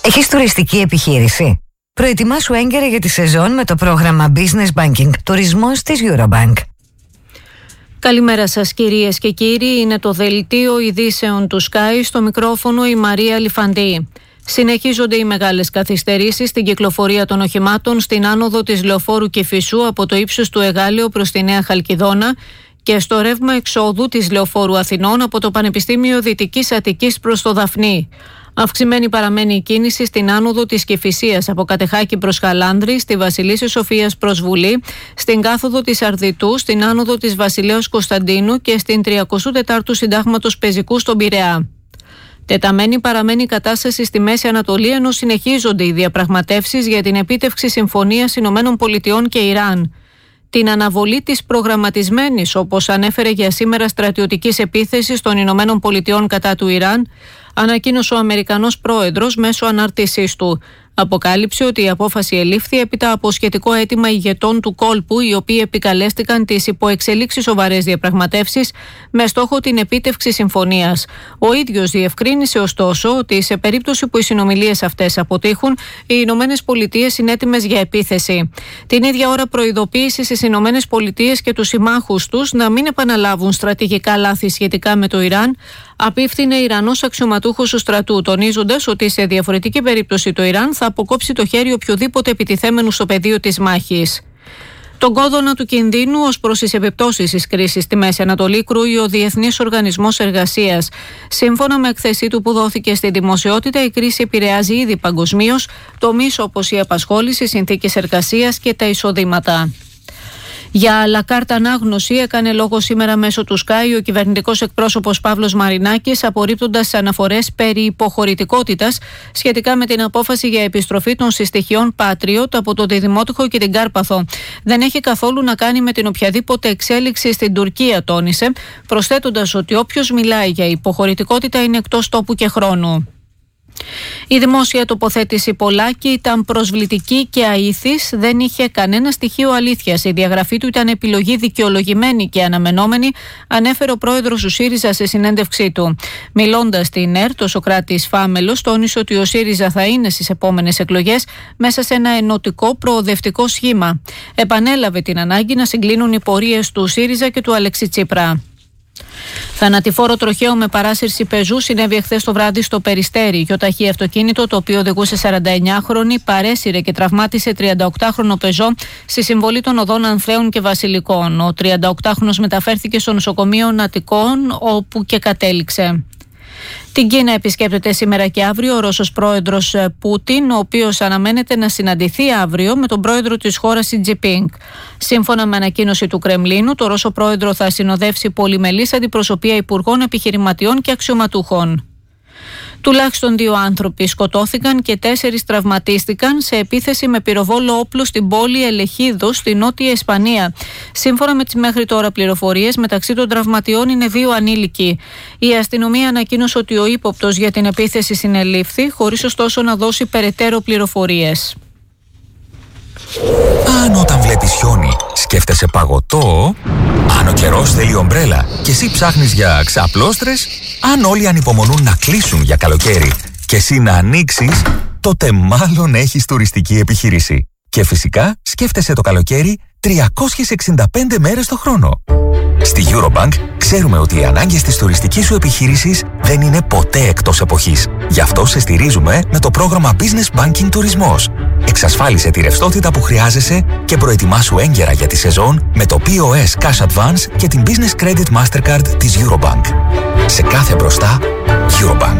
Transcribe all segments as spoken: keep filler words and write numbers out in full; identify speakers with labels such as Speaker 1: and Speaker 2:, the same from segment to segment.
Speaker 1: Έχεις τουριστική επιχείρηση? Προετοιμάσου έγκαιρα για τη σεζόν με το πρόγραμμα Business Banking Τουρισμός της Eurobank.
Speaker 2: Καλημέρα σας κυρίες και κύριοι, είναι το δελτίο ειδήσεων του Sky, στο μικρόφωνο η Μαρία Λιφαντή. Συνεχίζονται οι μεγάλες καθυστερήσεις στην κυκλοφορία των οχημάτων στην άνοδο της Λεωφόρου Κηφισού από το ύψος του Εγάλεο προς τη Νέα Χαλκιδόνα και στο ρεύμα εξόδου της Λεωφόρου Αθηνών από το Πανεπιστήμιο Δυτικής Αττικής προς το Δαφνί. Αυξημένη παραμένει η κίνηση στην άνοδο της Κηφισίας από Κατεχάκη προς Χαλάνδρη, στη Βασιλίσσης Σοφίας προς Βουλή, στην κάθοδο της Αρδιτού, στην άνοδο της Βασιλέως Κωνσταντίνου και στην τριακοστού τετάρτου Συντάγματος Πεζικού στον Πειραιά. Τεταμένη παραμένει η κατάσταση στη Μέση Ανατολή, ενώ συνεχίζονται οι διαπραγματεύσεις για την επίτευξη συμφωνίας Ηνωμένων Πολιτειών και Ιράν. Την αναβολή της προγραμματισμένης, όπως ανέφερε για σήμερα, στρατιωτικής επίθεσης των Ηνωμένων Πολιτειών κατά του Ιράν, ανακοίνωσε ο Αμερικανός πρόεδρος μέσω ανάρτησής του. Αποκάλυψε ότι η απόφαση ελήφθη έπειτα από σχετικό αίτημα ηγετών του κόλπου, οι οποίοι επικαλέστηκαν τις υποεξελίξεις σοβαρές διαπραγματεύσεις με στόχο την επίτευξη συμφωνίας. Ο ίδιος διευκρίνησε ωστόσο ότι σε περίπτωση που οι συνομιλίες αυτές αποτύχουν, οι Ηνωμένες Πολιτείες είναι έτοιμες για επίθεση. Την ίδια ώρα προειδοποίησε στις Ηνωμένες Πολιτείες και τους συμμάχους τους να μην επαναλάβουν στρατηγικά λάθη σχετικά με το Ιράν, απίφθινε Ιρανός αξιωματούχος του στρατού, τονίζοντας ότι σε διαφορετική περίπτωση το Ιράν θα αποκόψει το χέρι οποιοδήποτε επιτιθέμενου στο πεδίο της μάχης. Τον κόδωνα του κινδύνου ως προς τις επιπτώσεις της κρίσης στη Μέση Ανατολή κρούει ο Διεθνής Οργανισμός Εργασίας. Σύμφωνα με εκθεσή του που δόθηκε στη δημοσιότητα, η κρίση επηρεάζει ήδη παγκοσμίως τομείς όπως η απασχόληση, συνθήκες εργασίας και τα εισοδήματα. Για αλακάρτα ανάγνωση έκανε λόγο σήμερα μέσω του Sky ο κυβερνητικός εκπρόσωπος Παύλος Μαρινάκης, απορρίπτοντας τις αναφορές περί υποχωρητικότητας σχετικά με την απόφαση για επιστροφή των συστοιχειών Patriot από το Διδημότυχο και την Κάρπαθο. Δεν έχει καθόλου να κάνει με την οποιαδήποτε εξέλιξη στην Τουρκία, τόνισε, προσθέτοντας ότι όποιος μιλάει για υποχωρητικότητα είναι εκτός τόπου και χρόνου. Η δημόσια τοποθέτηση Πολάκη ήταν προσβλητική και αήθης, δεν είχε κανένα στοιχείο αλήθειας. Η διαγραφή του ήταν επιλογή δικαιολογημένη και αναμενόμενη, ανέφερε ο πρόεδρος του ΣΥΡΙΖΑ σε συνέντευξή του. Μιλώντας στην ΕΡΤ, ο Σωκράτης Φάμελος τόνισε ότι ο ΣΥΡΙΖΑ θα είναι στις επόμενες εκλογές μέσα σε ένα ενωτικό προοδευτικό σχήμα. Επανέλαβε την ανάγκη να συγκλίνουν οι πορείες του ΣΥΡΙΖΑ και του Αλέξη Τσίπρα. Θανατηφόρο τροχαίο με παράσυρση πεζού συνέβη εχθές το βράδυ στο Περιστέρι. Γιοταχή αυτοκίνητο, το οποίο οδηγούσε σαρανταεννιάχρονη, παρέσυρε και τραυμάτισε τριανταοκτάχρονο πεζό στη συμβολή των οδών Ανθρέων και Βασιλικών. Ο τριανταοκτάχρονος μεταφέρθηκε στο νοσοκομείο Νατικών, όπου και κατέληξε. Την Κίνα επισκέπτεται σήμερα και αύριο ο Ρώσος πρόεδρος Πούτιν, ο οποίος αναμένεται να συναντηθεί αύριο με τον πρόεδρο της χώρας Σι Τζινπίνγκ. Σύμφωνα με ανακοίνωση του Κρεμλίνου, το Ρώσο πρόεδρο θα συνοδεύσει πολυμελής αντιπροσωπεία υπουργών, επιχειρηματιών και αξιωματούχων. Τουλάχιστον δύο άνθρωποι σκοτώθηκαν και τέσσερις τραυματίστηκαν σε επίθεση με πυροβόλο όπλο στην πόλη Ελεχίδος, στη Νότια Ισπανία. Σύμφωνα με τις μέχρι τώρα πληροφορίες, μεταξύ των τραυματιών είναι δύο ανήλικοι. Η αστυνομία ανακοίνωσε ότι ο ύποπτος για την επίθεση συνελήφθη, χωρίς ωστόσο να δώσει περαιτέρω πληροφορίες.
Speaker 3: Αν όταν βλέπεις χιόνι σκέφτεσαι παγωτό, αν ο καιρός θέλει ομπρέλα και εσύ ψάχνεις για ξαπλώστρες, αν όλοι ανυπομονούν να κλείσουν για καλοκαίρι και εσύ να ανοίξεις, τότε μάλλον έχεις τουριστική επιχείρηση. Και φυσικά σκέφτεσαι το καλοκαίρι τριακόσιες εξήντα πέντε μέρες το χρόνο. Στη Eurobank ξέρουμε ότι οι ανάγκες της τουριστικής σου επιχείρησης δεν είναι ποτέ εκτός εποχής. Γι' αυτό σε στηρίζουμε με το πρόγραμμα Business Banking Τουρισμός. Εξασφάλισε τη ρευστότητα που χρειάζεσαι και προετοιμάσου έγκαιρα για τη σεζόν με το πι ο ες Cash Advance και την Business Credit Mastercard της Eurobank. Σε κάθε μπροστά, Eurobank.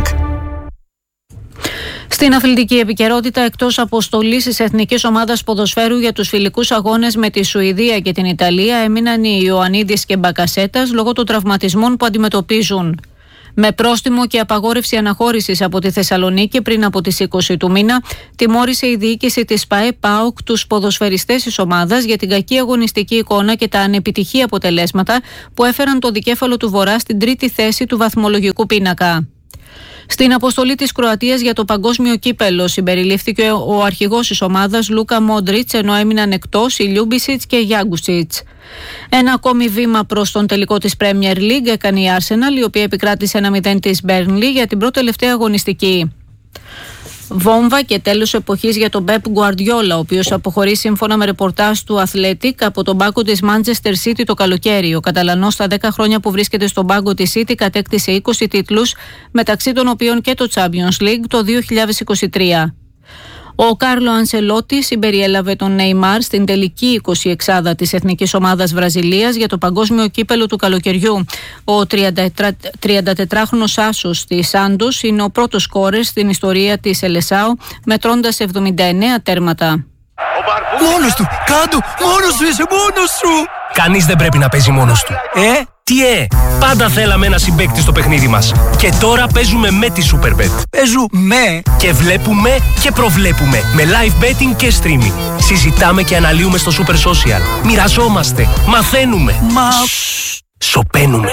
Speaker 2: Στην αθλητική επικαιρότητα, εκτός αποστολής της Εθνικής Ομάδας Ποδοσφαίρου για τους φιλικούς αγώνες με τη Σουηδία και την Ιταλία, έμειναν οι Ιωαννίδης και Μπακασέτας λόγω των τραυματισμών που αντιμετωπίζουν. Με πρόστιμο και απαγόρευση αναχώρησης από τη Θεσσαλονίκη πριν από τις είκοσι του μήνα, τιμώρησε η διοίκηση της ΠΑΕ ΠΑΟΚ τους ποδοσφαιριστές της ομάδας για την κακή αγωνιστική εικόνα και τα ανεπιτυχή αποτελέσματα που έφεραν το δικέφαλο του Βορρά στην τρίτη θέση του βαθμολογικού πίνακα. Στην αποστολή της Κροατίας για το παγκόσμιο κύπελο συμπεριλήφθηκε ο αρχηγός της ομάδας Λούκα Μόντριτς, ενώ έμειναν εκτός οι Λιούμπισιτς και Γιάγκουσιτς. Ένα ακόμη βήμα προς τον τελικό της Premier League έκανε η Arsenal, η οποία επικράτησε ένα μηδέν της Burnley για την πρώτη τελευταία αγωνιστική. Βόμβα και τέλος εποχής για τον Πεπ Γκουαρντιόλα, ο οποίος αποχωρεί σύμφωνα με ρεπορτάζ του Athletic από τον πάγκο της Manchester City το καλοκαίρι. Ο Καταλανός στα δέκα χρόνια που βρίσκεται στον πάγκο της City κατέκτησε είκοσι τίτλους, μεταξύ των οποίων και το Champions League το δύο χιλιάδες είκοσι τρία. Ο Κάρλο Ανσελότη συμπεριέλαβε τον Νεϊμάρ στην τελική εικοσιεξάδα της Εθνικής Ομάδας Βραζιλίας για το Παγκόσμιο Κύπελο του καλοκαιριού. Ο τριαντατετράχρονος άσος της Σάντος είναι ο πρώτος σκόρερ στην ιστορία της Σελεσάο, μετρώντας εβδομήντα εννέα τέρματα.
Speaker 4: Μόνος του! Κάντο! Μόνος σου είσαι! Μόνος σου!
Speaker 5: Κανείς δεν πρέπει να παίζει μόνος του.
Speaker 4: Ε?
Speaker 5: Τι ε! Πάντα θέλαμε ένα συμπαίκτη στο παιχνίδι μας. Και τώρα παίζουμε με τη Superbet.
Speaker 4: Παίζουμε!
Speaker 5: Και βλέπουμε και προβλέπουμε. Με live betting και streaming. Συζητάμε και αναλύουμε στο Super Social. Μοιραζόμαστε. Μαθαίνουμε.
Speaker 4: Μα...
Speaker 5: Σοπαίνουμε.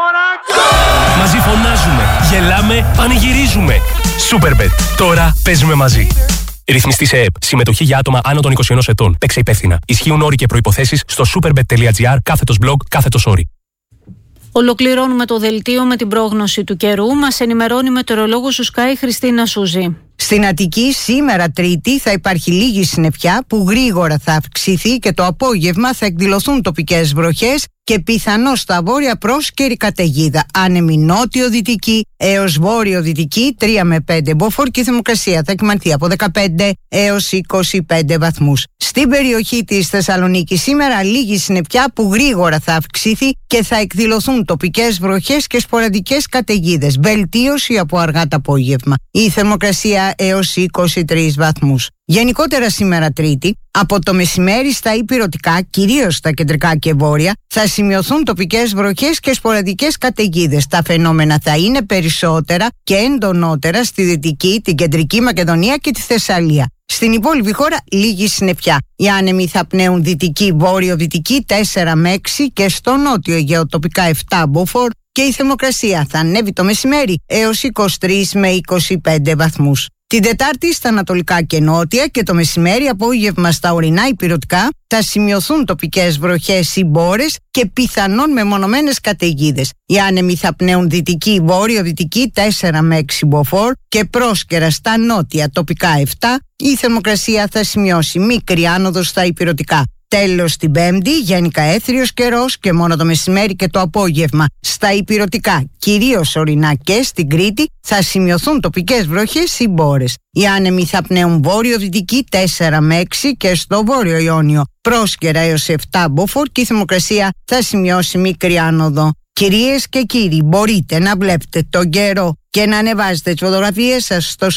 Speaker 5: Μαζί φωνάζουμε. Γελάμε. Πανηγυρίζουμε. Superbet. Τώρα παίζουμε μαζί. Ρυθμιστή σε ΕΕΠ. Συμμετοχή για άτομα άνω των είκοσι ενός ετών. Παίξε υπεύθυνα. Ισχύουν όροι και προϋποθέσεις στο superbet.gr κάθετος blog κάθετος όροι.
Speaker 2: Ολοκληρώνουμε το δελτίο με την πρόγνωση του καιρού. Μας ενημερώνει η μετεωρολόγος του Sky Χριστίνα Σούζη.
Speaker 6: Στην Αττική σήμερα Τρίτη θα υπάρχει λίγη συννεφιά που γρήγορα θα αυξηθεί και το απόγευμα θα εκδηλωθούν τοπικές βροχές και πιθανώς στα βόρεια πρόσκαιρη καταιγίδα. Άνεμη νότιο-δυτική έως βόρειο-δυτική τρία με πέντε μποφόρ και η θερμοκρασία θα εκμανθεί από δεκαπέντε έως είκοσι πέντε βαθμούς. Στην περιοχή της Θεσσαλονίκης σήμερα λίγη συννεφιά που γρήγορα θα αυξηθεί και θα εκδηλωθούν τοπικές βροχές και σποραδικές καταιγίδες. Βελτίωση από αργά το απόγευμα. Η θερμοκρασία έως είκοσι τρεις βαθμούς. Γενικότερα σήμερα Τρίτη, από το μεσημέρι στα υπηρετικά, κυρίως στα κεντρικά και βόρεια, θα σημειωθούν τοπικές βροχές και σποραδικές καταιγίδες. Τα φαινόμενα θα είναι περισσότερα και εντονότερα στη Δυτική, την Κεντρική Μακεδονία και τη Θεσσαλία. Στην υπόλοιπη χώρα λίγη συννεφιά. Οι άνεμοι θα πνέουν δυτική, βόρειο-δυτική τέσσερα με έξι και στο νότιο Αιγαίο τοπικά επτά μποφόρ και η θερμοκρασία θα ανέβει το μεσημέρι έως είκοσι τρεις με είκοσι πέντε βαθμούς. Την Τετάρτη στα ανατολικά και νότια και το μεσημέρι απόγευμα στα ορεινά υπηρετικά θα σημειωθούν τοπικές βροχές ή μπόρες και πιθανόν μεμονωμένες καταιγίδες. Οι άνεμοι θα πνέουν δυτική, βόρειο-δυτική τέσσερα με έξι μποφόρ και πρόσκαιρα στα νότια τοπικά επτά. Η θερμοκρασία θα σημειώσει μικρή άνοδο στα υπηρετικά. Τέλος την Πέμπτη, γενικά έθριος καιρός και μόνο το μεσημέρι και το απόγευμα στα υπηρετικά, κυρίως ορεινά και στην Κρήτη, θα σημειωθούν τοπικές βροχές ή μπόρες. Οι άνεμοι θα πνέουν βόρειο-δυτική τέσσερα με έξι και στο βόρειο Ιόνιο πρόσκαιρα έως επτά μποφόρ και η θερμοκρασία θα σημειώσει μικρή άνοδο. Κυρίες και κύριοι, μπορείτε να βλέπετε τον καιρό και να ανεβάζετε τις φωτογραφίες σας στο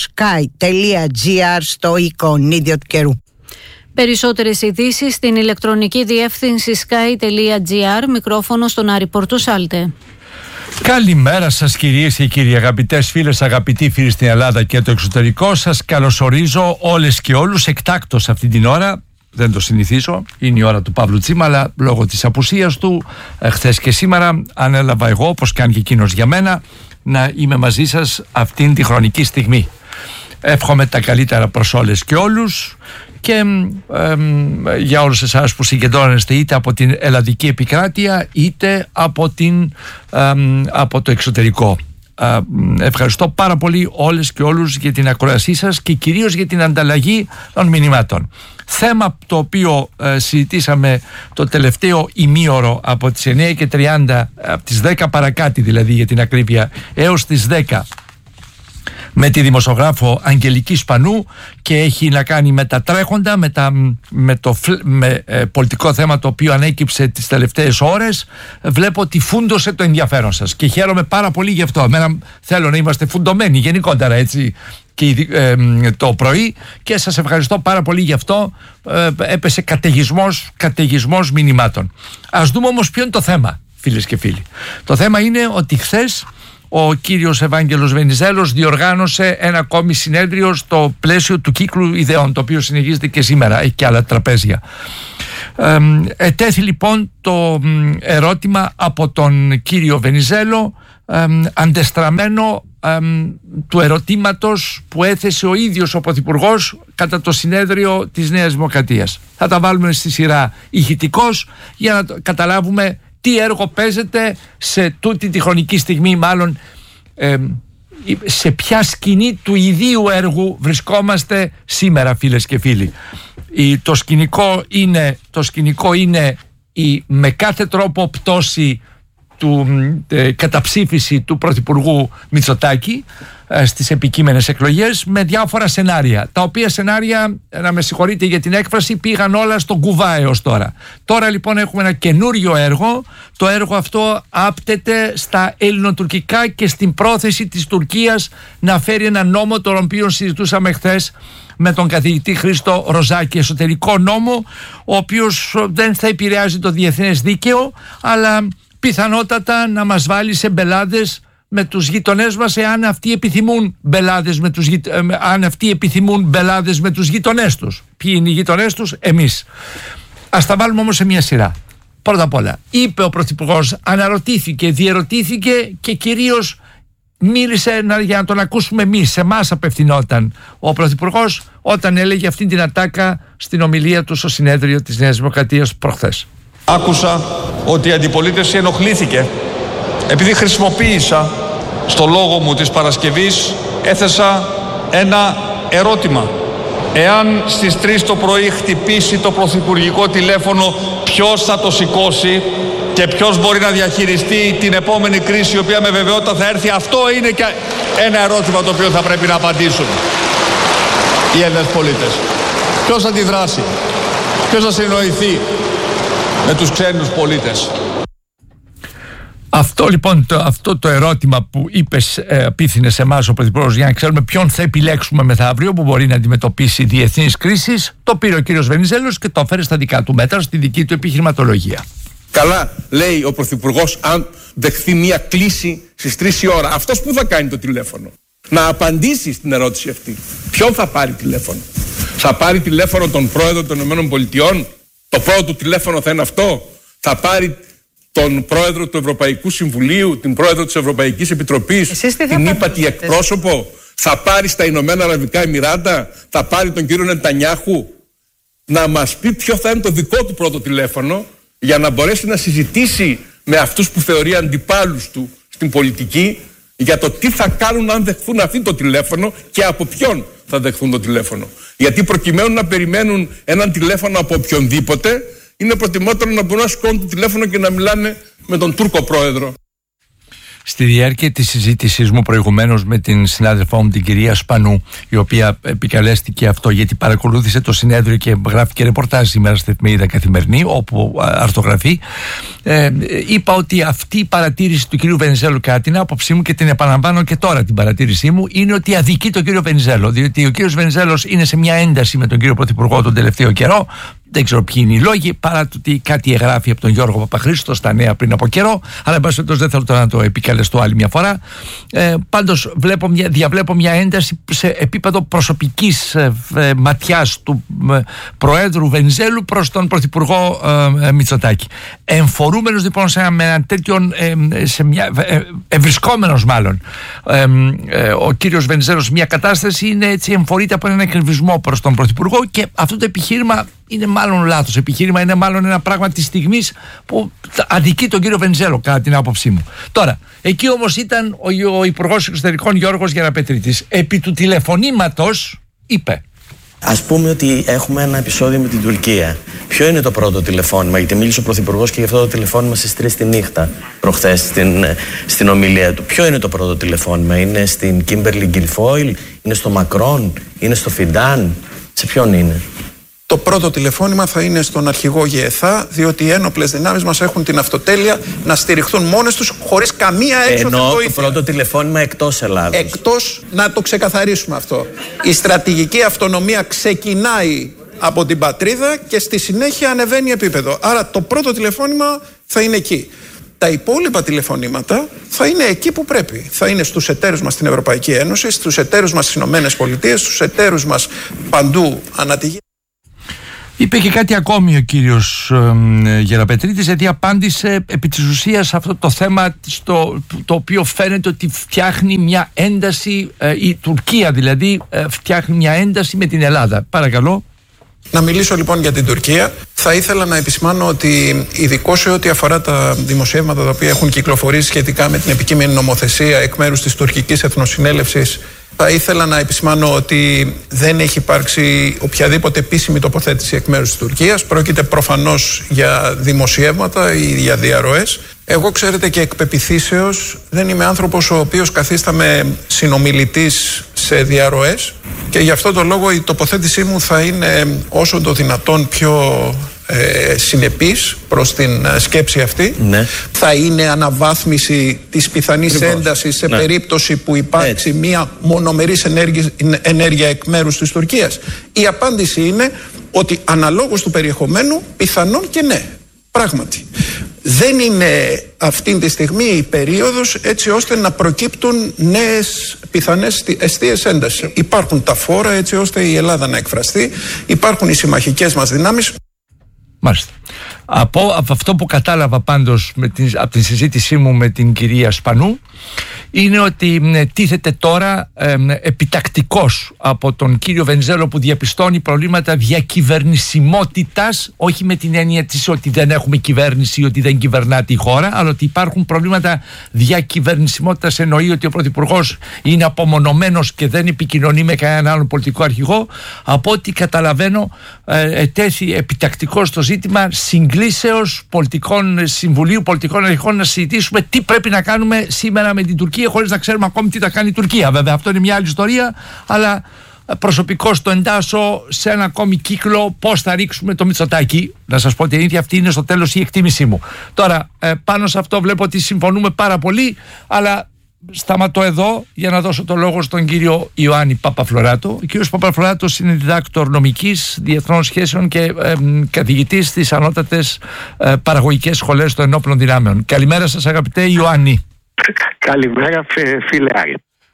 Speaker 6: sky.gr στο εικονίδιο του καιρού.
Speaker 2: Περισσότερες ειδήσεις στην ηλεκτρονική διεύθυνση sky.gr, μικρόφωνο στον Άρη Πορτοσάλτε.
Speaker 7: Καλημέρα σας κυρίες και κύριοι, αγαπητές φίλες, αγαπητοί φίλοι στην Ελλάδα και το εξωτερικό. Σας καλωσορίζω όλες και όλους εκτάκτως αυτή την ώρα. Δεν το συνηθίζω, είναι η ώρα του Παύλου Τσίμα, αλλά λόγω της απουσίας του χθες και σήμερα ανέλαβα εγώ, όπως κάνει και εκείνος για μένα, να είμαι μαζί σας αυτήν τη χρονική στιγμή. Εύχομαι τα καλύτερα προς όλες και όλους και ε, ε, για όλους εσάς που συγκεντρώνεστε είτε από την ελλαδική επικράτεια είτε από, την, ε, από το εξωτερικό. Ε, ευχαριστώ πάρα πολύ όλες και όλους για την ακροασή σας και κυρίως για την ανταλλαγή των μηνυμάτων. Θέμα το οποίο ε, συζητήσαμε το τελευταίο ημίωρο από τις εννιά και τριάντα, από τις δέκα παρακάτι δηλαδή για την ακρίβεια, έως τις δέκα με τη δημοσιογράφο Αγγελική Σπανού και έχει να κάνει με τα τρέχοντα, με, τα, με το με, ε, πολιτικό θέμα το οποίο ανέκυψε τις τελευταίες ώρες. Βλέπω ότι φούντωσε το ενδιαφέρον σας και χαίρομαι πάρα πολύ γι' αυτό. Εμένα θέλω να είμαστε φουντωμένοι γενικότερα έτσι και, ε, το πρωί και σας ευχαριστώ πάρα πολύ γι' αυτό. Ε, έπεσε καταιγισμός, καταιγισμός μηνυμάτων. Ας δούμε όμως ποιο είναι το θέμα, φίλες και φίλοι. Το θέμα είναι ότι χθες ο κύριος Ευάγγελος Βενιζέλος διοργάνωσε ένα ακόμη συνέδριο στο πλαίσιο του κύκλου ιδεών, το οποίο συνεχίζεται και σήμερα, έχει και άλλα τραπέζια. Ε, ετέθη λοιπόν το ερώτημα από τον κύριο Βενιζέλο, ε, αντεστραμμένο ε, του ερωτήματος που έθεσε ο ίδιος ο Πρωθυπουργός κατά το συνέδριο της Νέας Δημοκρατίας. Θα τα βάλουμε στη σειρά ηχητικώς για να καταλάβουμε τι έργο παίζεται σε τούτη τη χρονική στιγμή, μάλλον ε, σε ποια σκηνή του ιδίου έργου βρισκόμαστε σήμερα, φίλες και φίλοι. Το σκηνικό είναι, το σκηνικό είναι η με κάθε τρόπο πτώση του ε, καταψήφιση του Πρωθυπουργού Μητσοτάκη ε, στις επικείμενες εκλογές, με διάφορα σενάρια, τα οποία σενάρια, να με συγχωρείτε για την έκφραση, πήγαν όλα στον κουβά έως τώρα. Τώρα λοιπόν έχουμε ένα καινούριο έργο. Το έργο αυτό άπτεται στα ελληνοτουρκικά και στην πρόθεση της Τουρκίας να φέρει ένα νόμο, τον οποίο συζητούσαμε χθες με τον καθηγητή Χρήστο Ροζάκη, εσωτερικό νόμο, ο οποίος δεν θα επηρεάζει το διεθνές δίκαιο, αλλά πιθανότατα να μας βάλει σε μπελάδες με τους γειτονές μας, εάν αυτοί επιθυμούν μπελάδες με τους, αν αυτοί επιθυμούν μπελάδες με τους γειτονές τους. Ποιοι είναι οι γειτονές τους? Εμείς. Ας τα βάλουμε όμως σε μια σειρά. Πρώτα απ' όλα, είπε ο Πρωθυπουργός, αναρωτήθηκε, διερωτήθηκε και κυρίως μίλησε να, για να τον ακούσουμε εμείς. Σε εμάς απευθυνόταν ο Πρωθυπουργός όταν έλεγε αυτή την ατάκα στην ομιλία του στο συνέδριο της Νέας Δημοκρατίας προχθές.
Speaker 8: Άκουσα ότι η αντιπολίτευση ενοχλήθηκε επειδή χρησιμοποίησα στο λόγο μου της Παρασκευής, έθεσα ένα ερώτημα. Εάν στις τρεις το πρωί χτυπήσει το πρωθυπουργικό τηλέφωνο, ποιος θα το σηκώσει και ποιος μπορεί να διαχειριστεί την επόμενη κρίση, η οποία με βεβαιότητα θα έρθει? Αυτό είναι και ένα ερώτημα το οποίο θα πρέπει να απαντήσουν οι Έλληνες πολίτες. Ποιος θα αντιδράσει, ποιος θα συνεννοηθεί με τους ξένους πολίτες?
Speaker 7: Αυτό λοιπόν το, αυτό το ερώτημα που είπες, ε, απίθυνε σε εμάς ο Πρωθυπουργός, για να ξέρουμε ποιον θα επιλέξουμε μεθαύριο που μπορεί να αντιμετωπίσει διεθνείς κρίσεις, το πήρε ο κύριος Βενιζέλος και το έφερε στα δικά του μέτρα, στη δική του επιχειρηματολογία.
Speaker 9: Καλά λέει ο Πρωθυπουργός, αν δεχθεί μια κλήση στις τρεις η ώρα. Αυτός που θα κάνει το τηλέφωνο? Να απαντήσει στην ερώτηση αυτή. Ποιον θα πάρει τηλέφωνο? Θα πάρει τηλέφωνο τον πρόεδρο των ΗΠΑ? Το πρώτο του τηλέφωνο θα είναι αυτό? Θα πάρει τον πρόεδρο του Ευρωπαϊκού Συμβουλίου, την πρόεδρο της Ευρωπαϊκής Επιτροπής, την ύπατη εκπρόσωπο? Θα πάρει στα Ηνωμένα Αραβικά Εμιράτα? Θα πάρει τον κύριο Νετανιάχου? Να μας πει ποιο θα είναι το δικό του πρώτο τηλέφωνο, για να μπορέσει να συζητήσει με αυτούς που θεωρεί αντιπάλους του στην πολιτική για το τι θα κάνουν αν δεχθούν αυτή το τηλέφωνο και από ποιον θα δεχθούν το τηλέφωνο. Γιατί προκειμένου να περιμένουν έναν τηλέφωνο από οποιονδήποτε, είναι προτιμότερο να μπορούν να σηκώνουν το τηλέφωνο και να μιλάνε με τον Τούρκο πρόεδρο.
Speaker 7: Στη διάρκεια της συζήτησής μου προηγουμένως με την συνάδελφό μου την κυρία Σπανού, η οποία επικαλέστηκε αυτό γιατί παρακολούθησε το συνέδριο και γράφει και ρεπορτάζ σήμερα στη εφημερίδα Καθημερινή, όπου αρθογραφεί, ε, είπα ότι αυτή η παρατήρηση του κυρίου Βενιζέλου, κατά την άποψή μου, και την επαναλαμβάνω και τώρα την παρατήρησή μου, είναι ότι αδικεί τον κύριο Βενιζέλο, διότι ο κύριος Βενιζέλος είναι σε μια ένταση με τον κύριο Πρωθυπουργό τον τελευταίο καιρό. Δεν ξέρω ποιοι είναι οι λόγοι, παρά το ότι κάτι εγγράφει από τον Γιώργο Παπαχρήστο στα νέα πριν από καιρό, αλλά εν πάση περιπτώσει δεν θέλω τώρα να το επικαλεστώ άλλη μια φορά. Ε, πάντως βλέπω μια, διαβλέπω μια ένταση σε επίπεδο προσωπικής ε, ε, ματιάς του ε, Προέδρου Βενιζέλου προς τον Πρωθυπουργό ε, ε, Μητσοτάκη. Εμφορούμενος λοιπόν σε ένα, με ένα τέτοιον, ε, σε μια, ε, ευρισκόμενος μάλλον ε, ε, ο κύριος Βενιζέλος, μια κατάσταση είναι έτσι, εμφορείται από έναν εκνευρισμό προς τον Πρωθυπουργό, και αυτό το επιχείρημα είναι μάλλον λάθος επιχείρημα, είναι μάλλον ένα πράγμα της στιγμής που αδικεί τον κύριο Βενιζέλο, κατά την άποψή μου. Τώρα, εκεί όμως ήταν ο, ο Υπουργός Εξωτερικών Γιώργος Γεραπετρίτης. Επί του τηλεφωνήματος είπε:
Speaker 10: Ας πούμε ότι έχουμε ένα επεισόδιο με την Τουρκία. Ποιο είναι το πρώτο τηλεφώνημα? Γιατί μίλησε ο Πρωθυπουργός και για αυτό το τηλεφώνημα στις τρεις τη νύχτα προχθές στην, στην ομιλία του. Ποιο είναι το πρώτο τηλεφώνημα? Είναι στην Κίμπερλι Γκιλφόιλ? Είναι στο Μακρόν? Είναι στο Φιντάν? Σε ποιον είναι?
Speaker 11: Το πρώτο τηλεφώνημα θα είναι στον αρχηγό ΓΕΘΑ, διότι οι ένοπλες δυνάμεις μας έχουν την αυτοτέλεια να στηριχθούν μόνες τους, χωρίς καμία έξωθεν βοήθεια.
Speaker 10: Ενώ το πρώτο τηλεφώνημα εκτός Ελλάδος.
Speaker 11: Εκτός, να το ξεκαθαρίσουμε αυτό. Η στρατηγική αυτονομία ξεκινάει από την πατρίδα και στη συνέχεια ανεβαίνει επίπεδο. Άρα το πρώτο τηλεφώνημα θα είναι εκεί. Τα υπόλοιπα τηλεφωνήματα θα είναι εκεί που πρέπει. Θα είναι στους εταίρους μας στην Ευρωπαϊκή Ένωση, στους εταίρους μας στις Ηνωμένες Πολιτείες, στους εταίρους μας παντού ανά τη γη.
Speaker 7: Είπε και κάτι ακόμη ο κύριος ε, Γεραπετρίτης, γιατί απάντησε επί της ουσίας αυτό το θέμα στο, το οποίο φαίνεται ότι φτιάχνει μια ένταση, ε, η Τουρκία δηλαδή ε, φτιάχνει μια ένταση με την Ελλάδα. Παρακαλώ.
Speaker 11: Να μιλήσω λοιπόν για την Τουρκία. Θα ήθελα να επισημάνω ότι ειδικώς σε ό,τι αφορά τα δημοσιεύματα τα οποία έχουν κυκλοφορήσει σχετικά με την επικείμενη νομοθεσία εκ μέρους της τουρκικής εθνοσυνέλευσης, θα ήθελα να επισημάνω ότι δεν έχει υπάρξει οποιαδήποτε επίσημη τοποθέτηση εκ μέρους της Τουρκίας. Πρόκειται προφανώς για δημοσιεύματα ή για διαρροές. Εγώ, ξέρετε, και εκ πεποιθήσεως δεν είμαι άνθρωπος ο οποίος καθίσταμαι συνομιλητής σε διαρροές και γι' αυτό το λόγο η τοποθέτησή μου θα είναι όσο το δυνατόν πιο ε, συνεπής προς την σκέψη αυτή. Ναι. Θα είναι αναβάθμιση της πιθανής λοιπόν, έντασης σε ναι. περίπτωση που υπάρξει Έτσι. μια μονομερής ενέργεια, ενέργεια εκ μέρους της Τουρκίας. Η απάντηση είναι ότι αναλόγως του περιεχομένου πιθανόν και ναι. Πράγματι. Δεν είναι αυτή τη στιγμή η περίοδος έτσι ώστε να προκύπτουν νέες πιθανές εστίες έντασης. Υπάρχουν τα φόρα έτσι ώστε η Ελλάδα να εκφραστεί, υπάρχουν οι συμμαχικές μας δυνάμεις.
Speaker 7: Μάλιστα. Από, από αυτό που κατάλαβα πάντως με την, από την συζήτησή μου με την κυρία Σπανού είναι ότι ε, τίθεται τώρα ε, επιτακτικός από τον κύριο Βενιζέλο που διαπιστώνει προβλήματα διακυβερνησιμότητας, όχι με την έννοια της ότι δεν έχουμε κυβέρνηση ή ότι δεν κυβερνάται η χώρα, αλλά ότι υπάρχουν προβλήματα διακυβερνησιμότητας, εννοεί ότι ο Πρωθυπουργός είναι απομονωμένος και δεν επικοινωνεί με κανέναν άλλον πολιτικό αρχηγό. Από ό,τι καταλαβαίνω ε, ετέθη επιτακτικό στο ζήτημα συγκλήσεως πολιτικών συμβουλίου, πολιτικών αρχηγών να συζητήσουμε τι πρέπει να κάνουμε σήμερα με την Τουρκία, χωρίς να ξέρουμε ακόμη τι θα κάνει η Τουρκία. Βέβαια, αυτό είναι μια άλλη ιστορία, αλλά προσωπικώς το εντάσσω σε ένα ακόμη κύκλο πώς θα ρίξουμε το Μητσοτάκη. Να σας πω την ίδια, αυτή είναι στο τέλος η εκτίμησή μου. Τώρα, πάνω σε αυτό βλέπω ότι συμφωνούμε πάρα πολύ, αλλά σταματώ εδώ για να δώσω το λόγο στον κύριο Ιωάννη Παπαφλωράτο. Ο κύριος Παπαφλωράτος είναι διδάκτορ νομικής, διεθνών σχέσεων και ε, καθηγητής στις ανώτατες ε, παραγωγικές σχολές των ενόπλων δυνάμεων. Καλημέρα σας, αγαπητέ Ιωάννη.
Speaker 12: Καλημέρα, φίλε Άρη.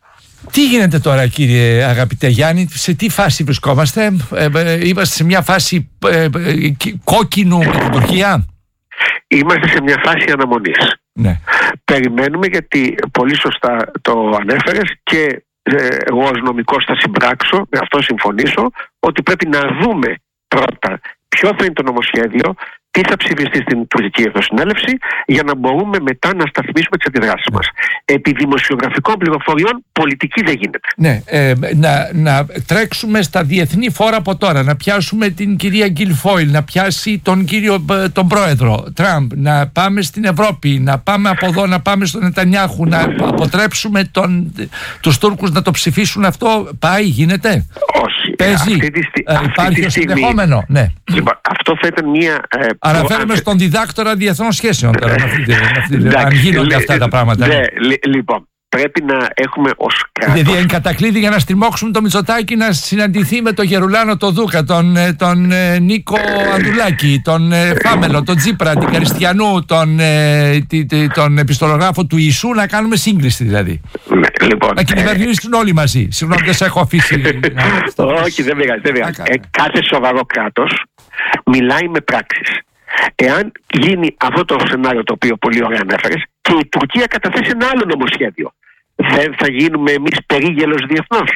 Speaker 7: Τι γίνεται τώρα, κύριε αγαπητέ Γιάννη, σε τι φάση βρισκόμαστε? ε, ε, Είμαστε σε μια φάση ε, ε, κόκκινου με την Τουρκία?
Speaker 12: Είμαστε σε μια φάση αναμονής.
Speaker 7: Ναι.
Speaker 12: Περιμένουμε, γιατί πολύ σωστά το ανέφερες και ε, εγώ ως νομικός θα συμπράξω, με αυτό συμφωνήσω, ότι πρέπει να δούμε πρώτα ποιο θα είναι το νομοσχέδιο, τι θα ψηφιστεί στην τουρκική εθνοσυνέλευση, για να μπορούμε μετά να σταθμίσουμε τις αντιδράσεις μας. Επί δημοσιογραφικών πληροφοριών πολιτική δεν γίνεται.
Speaker 7: Ναι, ε, να, να τρέξουμε στα διεθνή φόρα από τώρα, να πιάσουμε την κυρία Γκιλφόιλ, να πιάσει τον κύριο τον πρόεδρο Τραμπ, να πάμε στην Ευρώπη, να πάμε από εδώ, να πάμε στον Νετανιάχου, να αποτρέψουμε τον, τους Τούρκους να το ψηφίσουν αυτό. Πάει, γίνεται?
Speaker 12: Όχι.
Speaker 7: Παίζει,
Speaker 12: αυτή τη,
Speaker 7: ε,
Speaker 12: αυτή
Speaker 7: υπάρχει
Speaker 12: τη
Speaker 7: ο
Speaker 12: στιγμή,
Speaker 7: συνδεχόμενο. Ναι.
Speaker 12: Λοιπόν, αυτό θα ήταν μια... Ε,
Speaker 7: Αναφέρομαι προ... στον διδάκτορα διεθνών σχέσεων τώρα, με αυτή, με αυτή, αν γίνονται
Speaker 12: λέ,
Speaker 7: αυτά τα πράγματα.
Speaker 12: Ναι, λέ, λοιπόν, πρέπει να έχουμε ως κράτος...
Speaker 7: Δηλαδή είναι κατακλείδη για να στριμώξουμε το Μητσοτάκη να συναντηθεί με τον Γερουλάνο τον Δούκα, τον, τον ε, Νίκο Ανδουλάκη, τον ε, Φάμελο, τον Τζίπρα, την Καριστιανού, τον, ε, τη, τη, τον επιστολογράφο του Ιησού, να κάνουμε σύγκριση δηλαδή.
Speaker 12: Ναι, λοιπόν,
Speaker 7: να κυβερνήσουν ε... όλοι μαζί. Συγγνώμη, δεν σε έχω αφήσει.
Speaker 12: Όχι, δεν πειράζει. Ε, κάθε σοβαρό κράτος μιλάει με πράξεις. Εάν γίνει αυτό το σενάριο το οποίο πολύ ωραία ανέφερες και η Τουρκία καταθέσει ένα άλλο νομοσχέδιο, δεν θα γίνουμε εμείς περίγελος διεθνώς?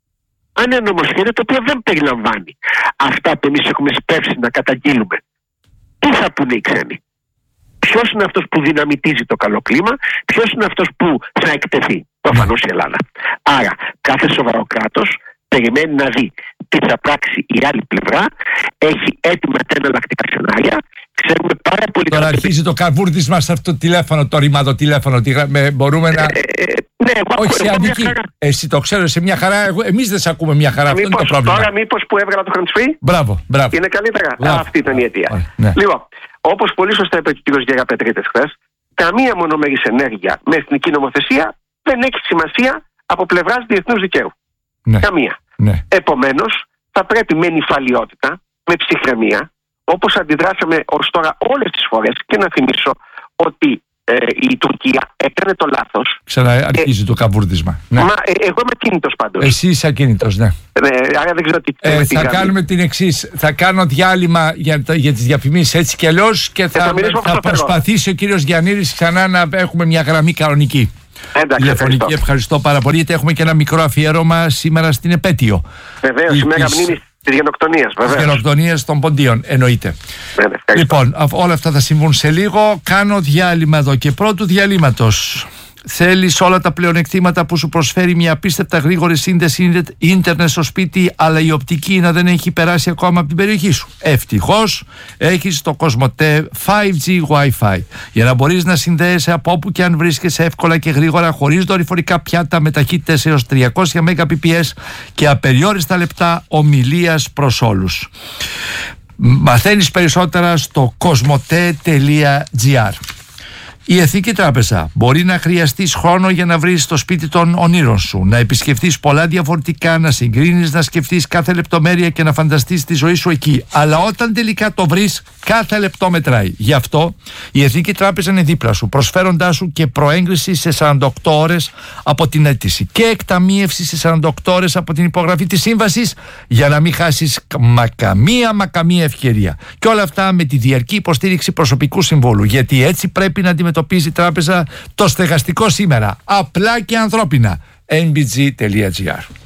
Speaker 12: Αν είναι ένα νομοσχέδιο το οποίο δεν περιλαμβάνει αυτά που εμείς έχουμε σπεύσει να καταγγείλουμε, τι θα πούνε οι ξένοι? Ποιος είναι αυτός που δυναμητίζει το καλό κλίμα, ποιος είναι αυτός που θα εκτεθεί? Προφανώς η Ελλάδα. Άρα κάθε σοβαρό κράτος περιμένει να δει τι θα πράξει η άλλη πλευρά, έχει έτοιμα τα εναλλακτικά σενάρια. Ξέρουμε πάρα πολύ.
Speaker 7: Τώρα αρχίζει το καρβούρδισμα σε αυτό το τηλέφωνο, το ρημάδο τηλέφωνο. Μπορούμε να.
Speaker 12: Ε, ναι, εγώ
Speaker 7: όχι σε αδική. Εσύ το ξέρω, σε μια χαρά. Εμείς δεν σε ακούμε μια χαρά.
Speaker 12: Μήπως,
Speaker 7: αυτό είναι το πρόβλημα.
Speaker 12: Τώρα, μήπως που έβγαλα το hands-free.
Speaker 7: Μπράβο, μπράβο.
Speaker 12: Είναι καλύτερα.
Speaker 7: Μπράβο.
Speaker 12: Α, αυτή ήταν η αιτία.
Speaker 7: Ωραία, ναι.
Speaker 12: Λοιπόν, όπως πολύ σωστά είπε ο κ. Γεραπετρίτης χθες, καμία μονομερής ενέργεια με εθνική νομοθεσία δεν έχει σημασία από πλευράς διεθνούς δικαίου.
Speaker 7: Ναι.
Speaker 12: Καμία.
Speaker 7: Ναι.
Speaker 12: Επομένως, θα πρέπει με νηφαλιότητα, με ψυχραιμία, όπως αντιδράσαμε ως τώρα όλες τις φορές, και να θυμίσω ότι ε, η Τουρκία έκανε το λάθος.
Speaker 7: Ξαναρχίζει ε, το καβούρδισμα. Ναι.
Speaker 12: Μα ε, εγώ είμαι ακίνητος πάντως.
Speaker 7: Εσύ είσαι ακίνητος, ναι.
Speaker 12: ναι άρα δεν ξέρω τι
Speaker 7: ε, Θα γραμμή. κάνουμε την εξής. Θα κάνω διάλειμμα για, για τις διαφημίσεις έτσι και αλλιώς και θα, ε, θα, θα προσπαθήσει ο κύριος Γιαννίδης ξανά να έχουμε μια γραμμή κανονική.
Speaker 12: Εντάξει,
Speaker 7: τηλεφωνική. Ευχαριστώ. ευχαριστώ πάρα πολύ, γιατί έχουμε και ένα μικρό αφιέρωμα σήμερα στην επέτειο.
Speaker 12: Βεβαίως, η μέρα μνήμης Της γενοκτονίας, βέβαια.
Speaker 7: Της γενοκτονίας των ποντίων, εννοείται.
Speaker 12: Ναι, ναι,
Speaker 7: λοιπόν, όλα αυτά θα συμβούν σε λίγο. Κάνω διάλειμμα εδώ και πρώτου διαλύματος. Θέλεις όλα τα πλεονεκτήματα που σου προσφέρει μια απίστευτα γρήγορη σύνδεση ίντερνετ στο σπίτι, αλλά η οπτική να δεν έχει περάσει ακόμα από την περιοχή σου? Ευτυχώς έχεις το Κοσμοτέ φάιβ τζι Wi-Fi για να μπορείς να συνδέεσαι από όπου και αν βρίσκεσαι εύκολα και γρήγορα, χωρίς δορυφορικά πιάτα, με ταχύτητες έως τριακόσια Mbps και απεριόριστα λεπτά ομιλίας προς όλους. Μαθαίνεις περισσότερα στο κοσμοτέ τελεία τζι άρ. Η Εθνική Τράπεζα. Μπορεί να χρειαστείς χρόνο για να βρεις το σπίτι των ονείρων σου, να επισκεφτείς πολλά διαφορετικά, να συγκρίνεις, να σκεφτείς κάθε λεπτομέρεια και να φανταστείς τη ζωή σου εκεί. Αλλά όταν τελικά το βρεις, κάθε λεπτό μετράει. Γι' αυτό η Εθνική Τράπεζα είναι δίπλα σου, προσφέροντάς σου και προέγκριση σε σαράντα οκτώ ώρες από την αίτηση και εκταμείευση σε σαράντα οκτώ ώρες από την υπογραφή της σύμβασης, για να μην χάσεις μα καμία μα καμία ευκαιρία. Και όλα αυτά με τη διαρκή υποστήριξη προσωπικού συμβόλου, γιατί έτσι πρέπει να αντιμετωπίζει η τράπεζα το στεγαστικό σήμερα, απλά και ανθρώπινα. εν μπι τζι τελεία τζι άρ